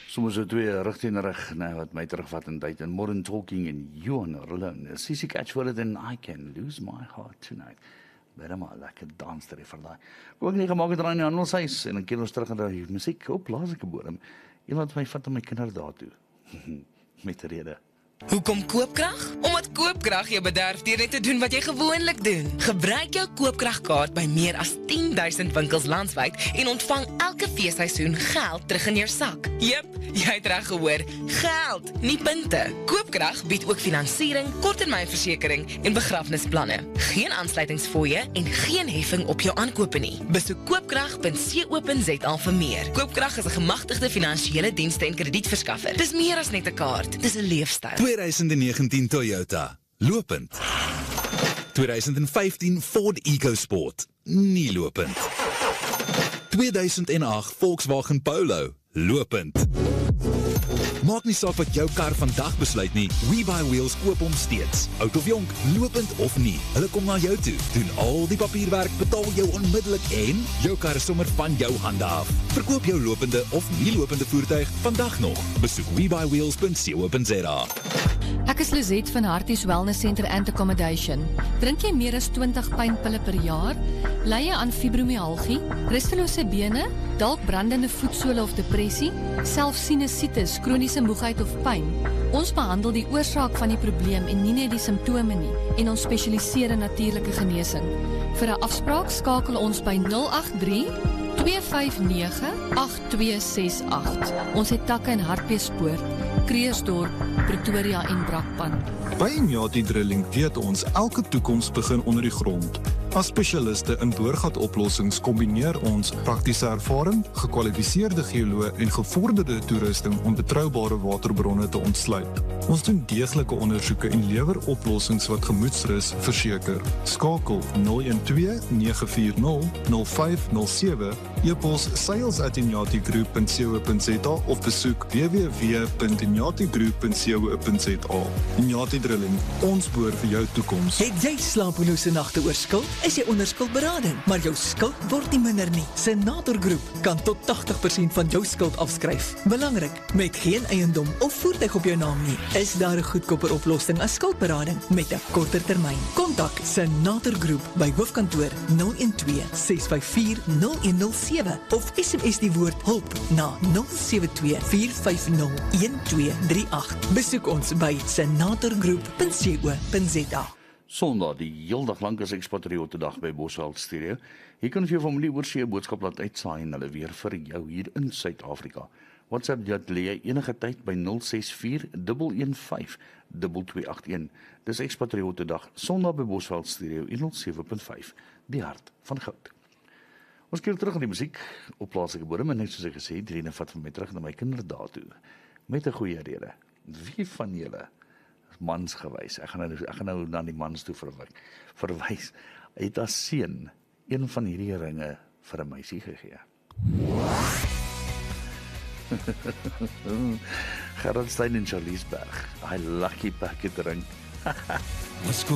Soms so twee rug teen rug, nou wat my terugvat in tyd in Modern Talking en You Are Not Alone. Sissy Catchword en I Can Lose My Heart Tonight. Baie maar lekker dans ter vir daai. Ook nie gemaak het aan die handelshuis en dan keer ons terug na die musiek op plaaslike bodem. Iemand my vat om my kinders daartoe. Met rede. Hoekom Koopkrag? Omdat Koopkrag jou bederf deur net te doen wat jy gewoonlik doen. Gebruik jou Koopkragkaart by meer as 10,000 winkels landwyd en ontvang elke feesseisoen geld terug in jou sak. Jep, jy het reg gehoor, geld, nie punte. Koopkrag bied ook finansiering, korttermynversekering en begrafnisplanne. Geen aansluitingsfooie en geen heffing op jou aankope nie. Besoek koopkrag.co.za vir meer. Koopkrag is 'n gemagtigde finansiële dienste en kredietverskaffer. Dis meer as net 'n kaart, dis 'n leefstyl. 2019 Toyota, lopend. 2015 Ford EcoSport, nie lopend. 2008 Volkswagen Polo, lopend. Maak nie saak wat jou kar vandag besluit nie, WeBuyWheels koop hom steeds. Oud of jonk, lopend of nie, hulle kom na jou toe, doen al die papierwerk, betaal jou onmiddellik en jou kar is sommer van jou hande af. Verkoop jou lopende of nie lopende voertuig vandag nog. Besoek WeBuyWheels.co.za. Ek is Lizette van Harties Wellness Center and Accommodation. Drink jy meer as 20 pynpille per jaar? Ly jy aan fibromyalgie, rustelose bene, dalk brandende voetsole of depressie, selfs sinusitis, kroniese moegheid of pyn? Ons behandel die oorsaak van die probleem en nie net die simptome nie, en ons spesialiseer in natuurlike genesing. Vir 'n afspraak skakel ons by 083 259 8268. Ons het takke in Hartbeespoort, Kreersdorp, Pretoria en Brakpan. By Inyati Drilling weet ons elke toekoms begin onder die grond. As spesialiste in boorgatoplossings kombineer ons praktiese ervaring, gekwalifiseerde geoloë en gevorderde toerusting om betroubare waterbronne te ontsluit. Ons doen deeglike ondersoeke en lewer oplossings wat gemoedsrus verseker. Skakel 012 940 0507, e-pos sales@inyatigroup.co.za of besoek www.inyatigroup.co.za. Inyati Drilling, ons boor vir jou toekoms. Het jy slapelose nagte oor skuld? Is jy onder skuldberading, maar jou skuld word nie minder nie. Senator Groep kan tot 80% van jou skuld afskryf. Belangrik, met geen eiendom of voertuig op jou naam nie, is daar 'n goedkoper oplossing as skuldberading met 'n korter termyn. Kontak Senator Groep by hoofkantoor 012 654 0107 of SMS die woord hulp na 072 450 1238. Besoek ons by senatorgroep.co.za. Sondag, die heel dag lank is Expatriote dag by Bosveld Studio. Hier kan jy vir familie oorsee boodskap laat uitsaai en hulle weer vir jou hier in Suid-Afrika. WhatsApp dit lê jy enige tyd by 064 115 2281. Dis Expatriote dag, Sondag by Bosveld Studio 107.5, die hart van goud. Ons keer terug aan die musiek op plaaslike bodem en net soos ek gesê het, Drene vat vir my terug na my kinders daartoe. Met 'n goeie rede. Wie van julle mans gewys? Ek gaan nou na die mans toe verwys. Hy het as seun een van hierdie ringe vir 'n meisie gegee. Gerard Stein in Charliesberg. I lucky packet ring.